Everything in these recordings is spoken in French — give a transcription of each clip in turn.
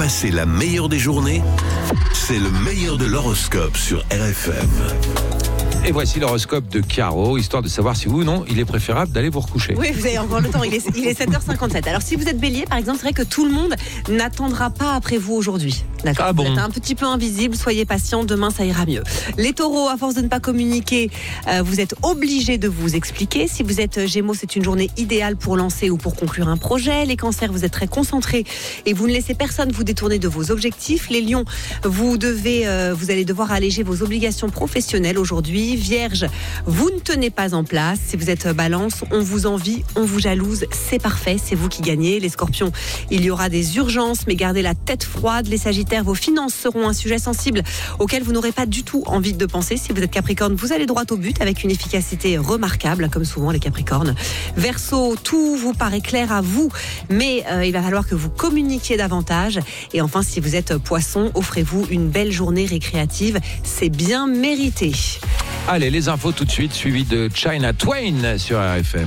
passer la meilleure des journées, c'est le meilleur de l'horoscope sur RFM. Et voici l'horoscope de Caro, histoire de savoir si oui ou non il est préférable d'aller vous recoucher. Oui, vous avez encore le temps, il est 7h57. Alors si vous êtes bélier, par exemple, c'est vrai que tout le monde n'attendra pas après vous aujourd'hui. D'accord. Ah bon ? Vous êtes un petit peu invisible, soyez patient, demain ça ira mieux. Les taureaux, à force de ne pas communiquer, vous êtes obligés de vous expliquer. Si vous êtes gémeaux, c'est une journée idéale pour lancer ou pour conclure un projet. Les cancers, vous êtes très concentrés et vous ne laissez personne vous détourner de vos objectifs. Les lions, vous allez devoir alléger vos obligations professionnelles aujourd'hui. Vierge, vous ne tenez pas en place. Si vous êtes balance, on vous envie, on vous jalouse, c'est parfait, c'est vous qui gagnez. Les scorpions, il y aura des urgences, mais gardez la tête froide. Les sagittaires, vos finances seront un sujet sensible auquel vous n'aurez pas du tout envie de penser. Si vous êtes capricorne, vous allez droit au but avec une efficacité remarquable, comme souvent les capricornes. Verseau, tout vous paraît clair à vous, mais il va falloir que vous communiquiez davantage. Et enfin, si vous êtes poisson, offrez-vous une belle journée récréative, c'est bien mérité. Allez, les infos tout de suite, suivi de China Twain sur RFM.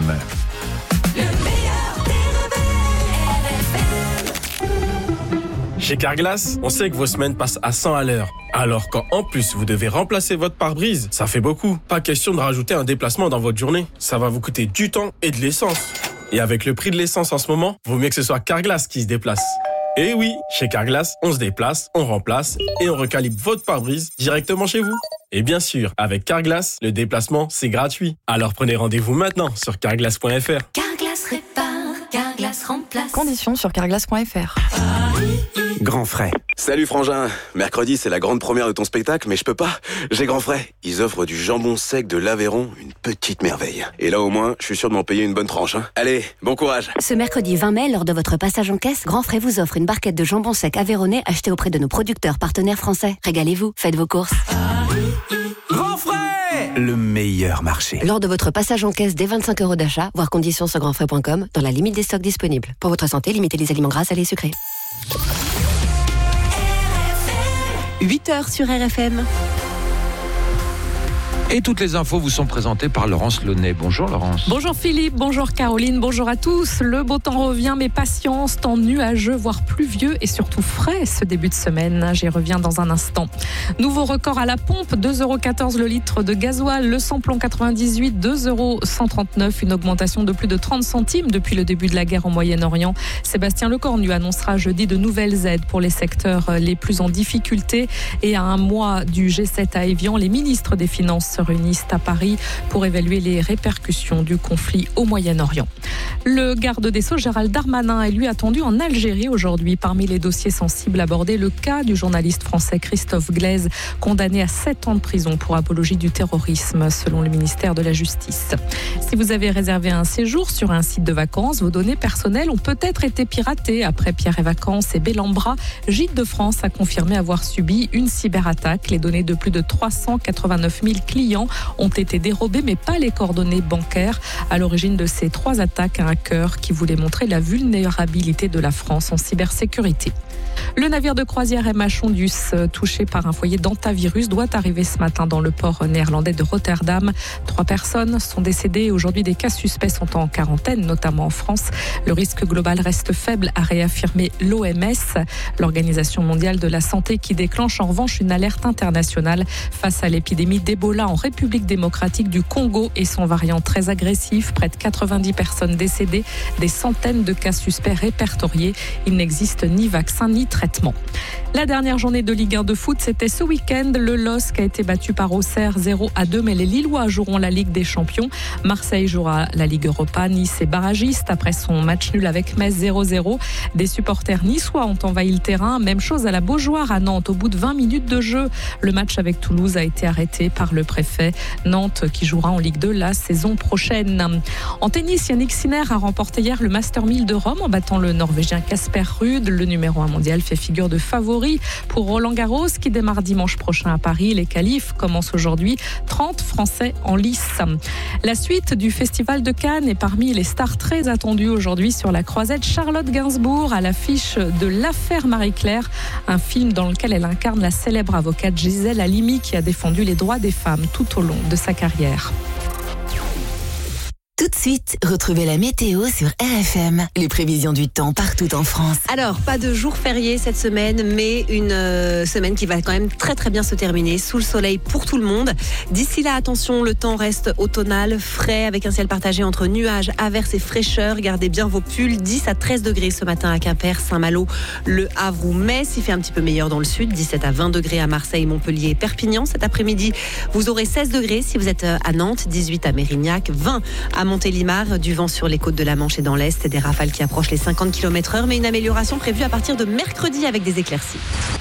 Chez Carglass, on sait que vos semaines passent à 100 à l'heure. Alors quand en plus vous devez remplacer votre pare-brise, ça fait beaucoup. Pas question de rajouter un déplacement dans votre journée. Ça va vous coûter du temps et de l'essence. Et avec le prix de l'essence en ce moment, vaut mieux que ce soit Carglass qui se déplace. Et oui, chez Carglass, on se déplace, on remplace et on recalibre votre pare-brise directement chez vous. Et bien sûr, avec Carglass, le déplacement, c'est gratuit. Alors prenez rendez-vous maintenant sur carglass.fr. Carglass répare, Carglass remplace. Conditions sur carglass.fr. Grand frais. Salut frangin, mercredi c'est la grande première de ton spectacle, mais je peux pas, j'ai grand frais. Ils offrent du jambon sec de l'Aveyron, une petite merveille. Et là au moins, je suis sûr de m'en payer une bonne tranche. Allez, bon courage. Ce mercredi 20 mai, lors de votre passage en caisse, Grand Frais vous offre une barquette de jambon sec aveyronnais achetée auprès de nos producteurs partenaires français. Régalez-vous, faites vos courses. Grand frais, le meilleur marché. Lors de votre passage en caisse dès 25 € d'achat, voir conditions sur grandfrais.com, dans la limite des stocks disponibles. Pour votre santé, limitez les aliments gras, salés et sucrés. 8h sur RFM. Et toutes les infos vous sont présentées par Laurence Launay. Bonjour Laurence. Bonjour Philippe, bonjour Caroline, bonjour à tous. Le beau temps revient, mais patience, temps nuageux, voire pluvieux et surtout frais ce début de semaine. J'y reviens dans un instant. Nouveau record à la pompe, 2,14 € le litre de gasoil, le samplon 98, 2,139 €, une augmentation de plus de 30 centimes depuis le début de la guerre au Moyen-Orient. Sébastien Lecornu annoncera jeudi de nouvelles aides pour les secteurs les plus en difficulté. Et à un mois du G7 à Évian, les ministres des Finances se réunissent à Paris pour évaluer les répercussions du conflit au Moyen-Orient. Le garde des Sceaux, Gérald Darmanin, est lui attendu en Algérie aujourd'hui. Parmi les dossiers sensibles abordés, le cas du journaliste français Christophe Glaise, condamné à 7 ans de prison pour apologie du terrorisme, selon le ministère de la Justice. Si vous avez réservé un séjour sur un site de vacances, vos données personnelles ont peut-être été piratées. Après Pierre et Vacances et Bellambra, Gîtes de France a confirmé avoir subi une cyberattaque. Les données de plus de 389 000 clients ont été dérobés, mais pas les coordonnées bancaires. À l'origine de ces 3 attaques, un hacker qui voulait montrer la vulnérabilité de la France en cybersécurité. Le navire de croisière MH Ondus, touché par un foyer d'hantavirus, doit arriver ce matin dans le port néerlandais de Rotterdam. 3 personnes sont décédées. Aujourd'hui, des cas suspects sont en quarantaine, notamment en France. Le risque global reste faible, a réaffirmé l'OMS, l'Organisation mondiale de la santé, qui déclenche en revanche une alerte internationale face à l'épidémie d'Ebola en République démocratique du Congo et son variant très agressif. Près de 90 personnes décédées, des centaines de cas suspects répertoriés. Il n'existe ni vaccin ni traitement. La dernière journée de Ligue 1 de foot, c'était ce week-end. Le LOSC a été battu par Auxerre 0-2, mais les Lillois joueront la Ligue des Champions. Marseille jouera la Ligue Europa. Nice est barragiste après son match nul avec Metz 0-0. Des supporters niçois ont envahi le terrain. Même chose à la Beaujoire à Nantes. Au bout de 20 minutes de jeu, le match avec Toulouse a été arrêté par le préfet. Nantes qui jouera en Ligue 2 la saison prochaine. En tennis, Yannick Sinner a remporté hier le Master 1000 de Rome en battant le Norvégien Casper Ruud. Le numéro 1 mondial fait figure de favori pour Roland Garros qui démarre dimanche prochain à Paris. Les qualifs commencent aujourd'hui. 30 Français en lice. La suite du Festival de Cannes est parmi les stars très attendues aujourd'hui sur la croisette. Charlotte Gainsbourg à l'affiche de L'Affaire Marie-Claire, un film dans lequel elle incarne la célèbre avocate Gisèle Halimi qui a défendu les droits des femmes tout au long de sa carrière. Tout de suite, retrouvez la météo sur RFM. Les prévisions du temps partout en France. Alors, pas de jour férié cette semaine, mais une semaine qui va quand même très très bien se terminer, sous le soleil pour tout le monde. D'ici là, attention, le temps reste automnal, frais, avec un ciel partagé entre nuages, averses et fraîcheur. Gardez bien vos pulls, 10 à 13 degrés ce matin à Quimper, Saint-Malo, Le Havre ou Metz. Il fait un petit peu meilleur dans le sud, 17 à 20 degrés à Marseille, Montpellier et Perpignan. Cet après-midi, vous aurez 16 degrés si vous êtes à Nantes, 18 à Mérignac, 20 à Montélimar, du vent sur les côtes de la Manche et dans l'Est, et des rafales qui approchent les 50 km/h, mais une amélioration prévue à partir de mercredi avec des éclaircies.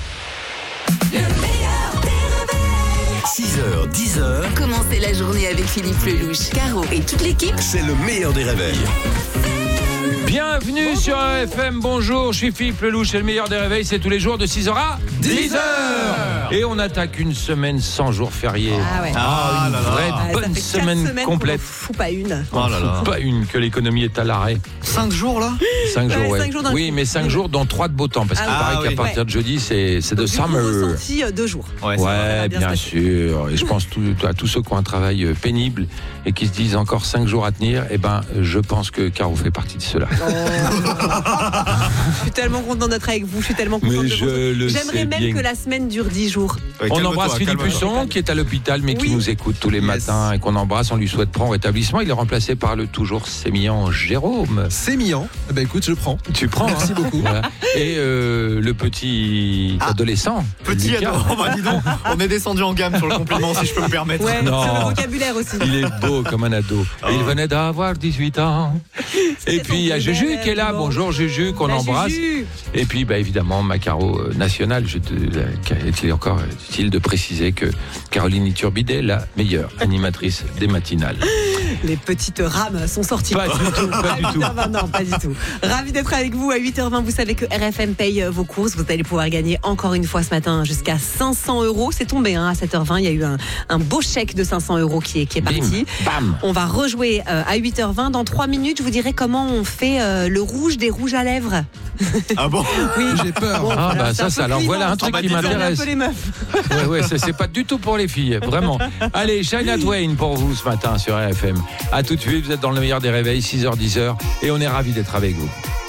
6h, 10h, Commencez la journée avec Philippe Lelouch, Caro et toute l'équipe. c'est le meilleur des réveils. Bienvenue sur RFM, bonjour, je suis Philippe Lelouch, c'est le meilleur des réveils, c'est tous les jours de 6h à 10h. Et on attaque une semaine sans jour férié. Ah ouais. Une vraie bonne ça fait 4 semaine semaines complète. Faut pas une. Pas une, que l'économie est à l'arrêt. 5 jours là 5 jours, ouais. 5 jours d'un Oui, coup. mais 5 jours dont 3 de beau temps, parce qu'il paraît qu'à partir de jeudi, c'est de Donc, du coup, summer. ressenti 2 jours. Ouais, Ça va bien se passer. sûr. Et je pense à tous ceux qui ont un travail pénible et qui se disent encore 5 jours à tenir. Eh ben, je pense que Caro fait partie de ceux-là. Je suis tellement contente d'être avec vous. Je suis tellement contente Mais de je vous. le J'aimerais sais même bien. que la semaine dure 10 jours. On embrasse Philippe Husson qui est à l'hôpital mais qui Oui. nous écoute tous les matins et qu'on embrasse. On lui souhaite prompt rétablissement. Il est remplacé par le toujours sémillant Jérôme. Sémillant. Eh ben écoute, je prends. Tu prends. Merci beaucoup. Voilà. Et le petit adolescent. Petit Lucas. ado, bah dis donc, on est descendu en gamme sur le compliment si je peux me permettre. Ouais, Non. sur le vocabulaire aussi. Il est beau comme un ado. Il venait d'avoir 18 ans. Et puis il y a Juju qui est là. Bonjour Juju, qu'on La embrasse. Juju. Et puis évidemment Macaro national. Il est encore utile de préciser que Caroline Iturbidet, la meilleure animatrice des matinales. Les petites rames sont sorties. Pas du tout, pas du tout. Non, pas du tout. Ravi d'être avec vous à 8h20. Vous savez que RFM paye vos courses. Vous allez pouvoir gagner encore une fois ce matin jusqu'à 500 €. C'est tombé à 7h20. Il y a eu un beau chèque de 500 € qui est parti. Bam. On va rejouer à 8h20. Dans 3 minutes, je vous dirai comment on fait le rouge des rouges à lèvres. Ah bon? Oui. J'ai peur. Bon, Ah bah c'est un peu ça, alors clivant, voilà un truc qui m'intéresse. un peu les meufs. Ouais, c'est pas du tout pour les filles, vraiment. Allez, Shania Twain pour vous ce matin sur RFM. À tout de suite, vous êtes dans le meilleur des réveils, 6h, 10h, et on est ravis d'être avec vous.